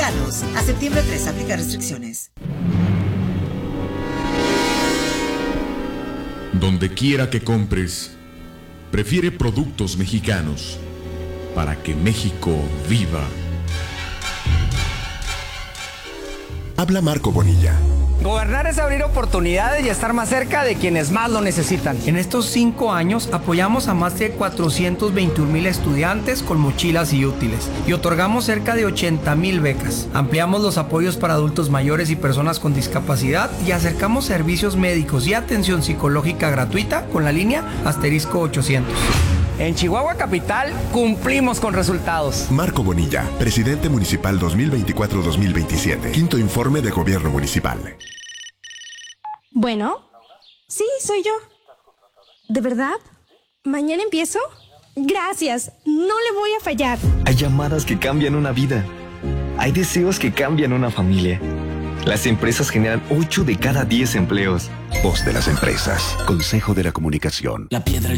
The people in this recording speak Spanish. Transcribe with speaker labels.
Speaker 1: mexicanos. A septiembre 3 aplica restricciones.
Speaker 2: Donde quiera que compres, prefiere productos mexicanos para que México viva.
Speaker 3: Habla Marco Bonilla.
Speaker 4: Gobernar es abrir oportunidades y estar más cerca de quienes más lo necesitan.
Speaker 5: En estos 5 años apoyamos a más de 421,000 estudiantes con mochilas y útiles y otorgamos cerca de 80,000 becas. Ampliamos los apoyos para adultos mayores y personas con discapacidad y acercamos servicios médicos y atención psicológica gratuita con la línea *800.
Speaker 4: En Chihuahua Capital cumplimos con resultados.
Speaker 3: Marco Bonilla, presidente municipal 2024-2027. Quinto informe de gobierno municipal.
Speaker 6: Bueno, sí, soy yo. ¿De verdad? ¿Mañana empiezo? Gracias, no le voy a fallar.
Speaker 7: Hay llamadas que cambian una vida. Hay deseos que cambian una familia. Las empresas generan 8 de cada 10 empleos.
Speaker 8: Voz de las empresas. Consejo de la Comunicación.
Speaker 9: La piedra